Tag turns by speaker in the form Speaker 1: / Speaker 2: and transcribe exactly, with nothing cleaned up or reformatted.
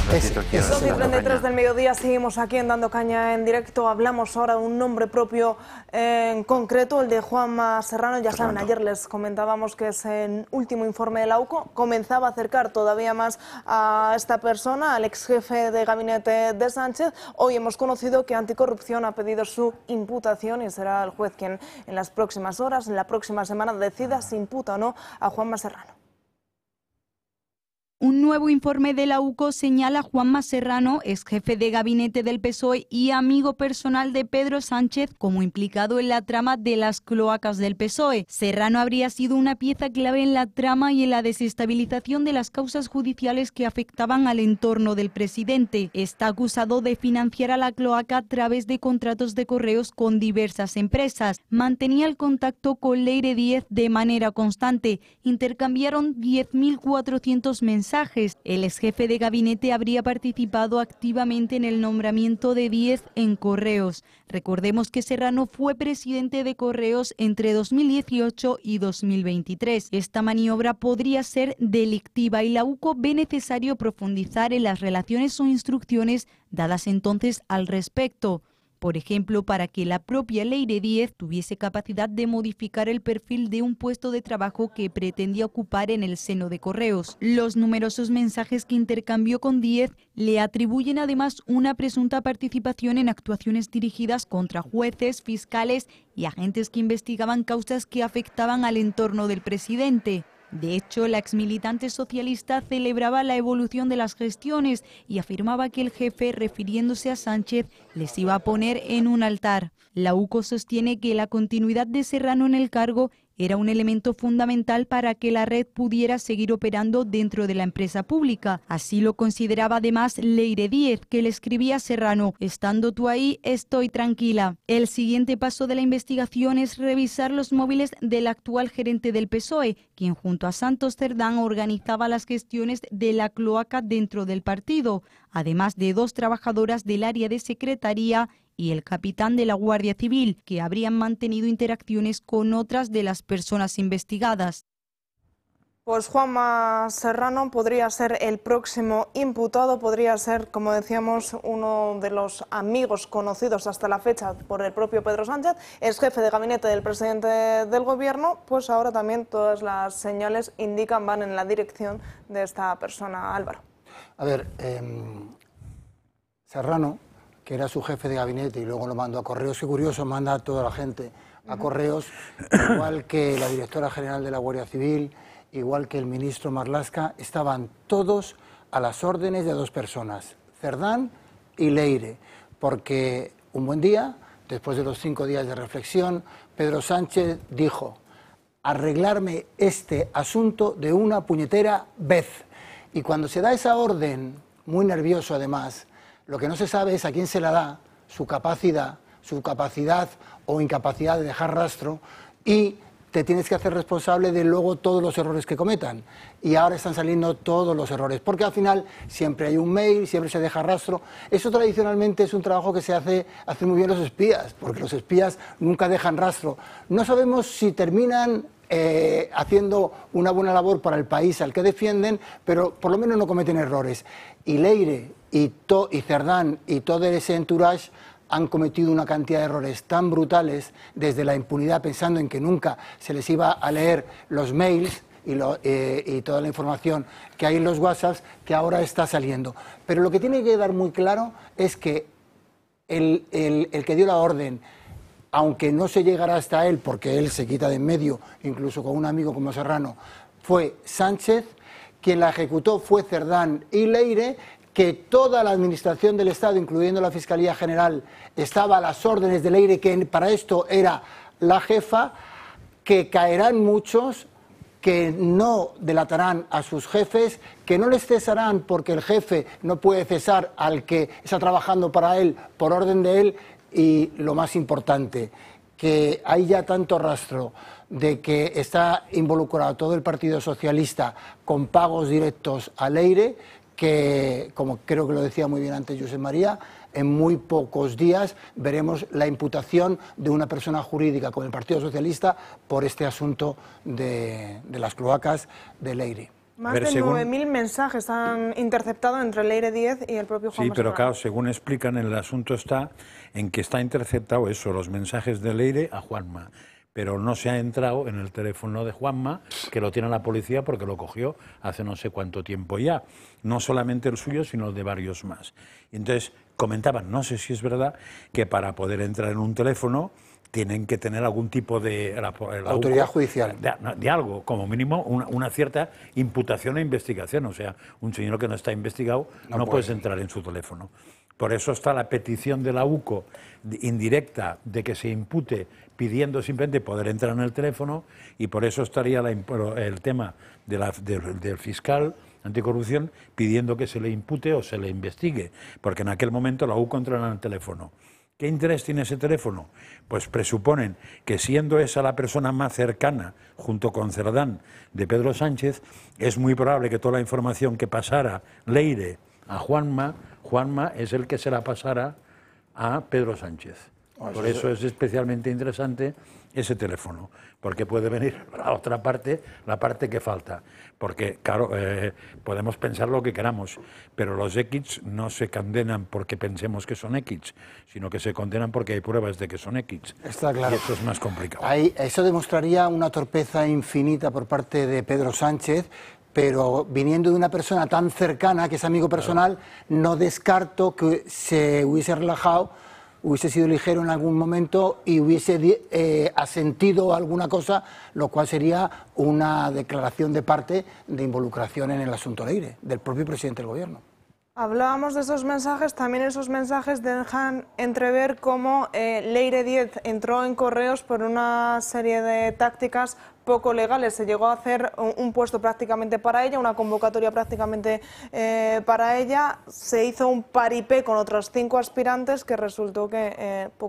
Speaker 1: doce y treinta y tres del mediodía, seguimos aquí en Dando Caña en directo. Hablamos ahora de un nombre propio eh, en concreto, el de Juanma Serrano. Ya saben, ayer les comentábamos que es el último informe de la U C O. Comenzaba a acercar todavía más a esta persona, al ex jefe de gabinete de Sánchez. Hoy hemos conocido que Anticorrupción ha pedido su imputación y será el juez quien en las próximas horas, en la próxima semana, decida si imputa o no a Juanma Serrano.
Speaker 2: Un nuevo informe de la U C O señala a Juanma Serrano, ex jefe de gabinete del P S O E y amigo personal de Pedro Sánchez, como implicado en la trama de las cloacas del P S O E. Serrano habría sido una pieza clave en la trama y en la desestabilización de las causas judiciales que afectaban al entorno del presidente. Está acusado de financiar a la cloaca a través de contratos de correos con diversas empresas. Mantenía el contacto con Leire Díez de manera constante. Intercambiaron diez mil cuatrocientos mensajes. El ex jefe de gabinete habría participado activamente en el nombramiento de Díez en Correos. Recordemos que Serrano fue presidente de Correos entre dos mil dieciocho y dos mil veintitrés. Esta maniobra podría ser delictiva y la U C O ve necesario profundizar en las relaciones o instrucciones dadas entonces al respecto. Por ejemplo, para que la propia Leire Díez tuviese capacidad de modificar el perfil de un puesto de trabajo que pretendía ocupar en el seno de Correos. Los numerosos mensajes que intercambió con Díez le atribuyen además una presunta participación en actuaciones dirigidas contra jueces, fiscales y agentes que investigaban causas que afectaban al entorno del presidente. De hecho, la exmilitante socialista celebraba la evolución de las gestiones y afirmaba que el jefe, refiriéndose a Sánchez, les iba a poner en un altar. La U C O sostiene que la continuidad de Serrano en el cargo era un elemento fundamental para que la red pudiera seguir operando dentro de la empresa pública. Así lo consideraba además Leire Díez, que le escribía a Serrano: estando tú ahí, estoy tranquila. El siguiente paso de la investigación es revisar los móviles del actual gerente del P S O E, quien junto a Santos Cerdán organizaba las gestiones de la cloaca dentro del partido, además de dos trabajadoras del área de secretaría y el capitán de la Guardia Civil, que habrían mantenido interacciones con otras de las personas investigadas.
Speaker 1: Pues Juanma Serrano podría ser el próximo imputado, podría ser, como decíamos, uno de los amigos conocidos hasta la fecha por el propio Pedro Sánchez, es jefe de gabinete del presidente del gobierno. Pues ahora también todas las señales indican, van en la dirección de esta persona. Álvaro.
Speaker 3: A ver, eh, Serrano, que era su jefe de gabinete y luego lo mandó a Correos, qué curioso, manda a toda la gente a Correos, igual que la directora general de la Guardia Civil, igual que el ministro Marlaska, estaban todos a las órdenes de dos personas, Cerdán y Leire, porque un buen día, después de los cinco días de reflexión, Pedro Sánchez dijo: arreglarme este asunto de una puñetera vez. Y cuando se da esa orden, muy nervioso además, lo que no se sabe es a quién se la da, su capacidad, su capacidad o incapacidad de dejar rastro, y te tienes que hacer responsable de luego todos los errores que cometan. Y ahora están saliendo todos los errores, porque al final siempre hay un mail, siempre se deja rastro. Eso tradicionalmente es un trabajo que se hace, hace muy bien los espías, porque los espías nunca dejan rastro. No sabemos si terminan Eh, haciendo una buena labor para el país al que defienden, pero por lo menos no cometen errores. Y Leire y, to, y Cerdán y todo ese entourage han cometido una cantidad de errores tan brutales, desde la impunidad, pensando en que nunca se les iba a leer los mails y, lo, eh, y toda la información que hay en los WhatsApps, que ahora está saliendo. Pero lo que tiene que quedar muy claro es que el, el, el que dio la orden, aunque no se llegara hasta él, porque él se quita de en medio, incluso con un amigo como Serrano, fue Sánchez. Quien la ejecutó fue Cerdán y Leire, que toda la administración del Estado, incluyendo la Fiscalía General, estaba a las órdenes de Leire, que para esto era la jefa, que caerán muchos, que no delatarán a sus jefes, que no les cesarán porque el jefe no puede cesar al que está trabajando para él por orden de él. Y lo más importante, que hay ya tanto rastro de que está involucrado todo el Partido Socialista con pagos directos a Leire, que, como creo que lo decía muy bien antes Josep María, en muy pocos días veremos la imputación de una persona jurídica con el Partido Socialista por este asunto de, de las cloacas de Leire.
Speaker 1: Más
Speaker 4: ver,
Speaker 1: de
Speaker 4: según...
Speaker 1: nueve mil mensajes han interceptado entre Leire Díez y el propio Juan
Speaker 4: Sí, pero
Speaker 1: Serrano.
Speaker 4: claro, según explican, el asunto está en que está interceptado eso, los mensajes de Leire a Juanma, pero no se ha entrado en el teléfono de Juanma, que lo tiene la policía porque lo cogió hace no sé cuánto tiempo ya. No solamente el suyo, sino el de varios más. Y entonces comentaban, no sé si es verdad, que para poder entrar en un teléfono tienen que tener algún tipo de... La, la
Speaker 3: autoridad
Speaker 4: U C O,
Speaker 3: judicial.
Speaker 4: De, de algo, como mínimo una, una cierta imputación e investigación. O sea, un señor que no está investigado no, no puedes entrar en su teléfono. Por eso está la petición de la U C O indirecta de que se impute pidiendo simplemente poder entrar en el teléfono, y por eso estaría la, el tema de la, de, del fiscal anticorrupción pidiendo que se le impute o se le investigue, porque en aquel momento la U C O entra en el teléfono. ¿Qué interés tiene ese teléfono? Pues presuponen que, siendo esa la persona más cercana, junto con Cerdán, de Pedro Sánchez, es muy probable que toda la información que pasara Leire a Juanma, Juanma es el que se la pasara a Pedro Sánchez. Por eso es especialmente interesante ese teléfono, porque puede venir la otra parte, la parte que falta. Porque, claro, eh, podemos pensar lo que queramos, pero los X no se condenan porque pensemos que son X, sino que se condenan porque hay pruebas de que son X.
Speaker 3: Está claro.
Speaker 4: Y eso es más complicado.
Speaker 3: Ahí, eso demostraría una torpeza infinita por parte de Pedro Sánchez, pero viniendo de una persona tan cercana, que es amigo personal, claro, no descarto que se hubiese relajado, hubiese sido ligero en algún momento y hubiese eh, asentido alguna cosa, lo cual sería una declaración de parte de involucración en el asunto Leire, del propio presidente del gobierno.
Speaker 1: Hablábamos de esos mensajes, también esos mensajes dejan entrever cómo eh, Leire Díez entró en Correos por una serie de tácticas poco legales. Se llegó a hacer un, un puesto prácticamente para ella, una convocatoria prácticamente eh, para ella. Se hizo un paripé con otros cinco aspirantes que resultó que eh,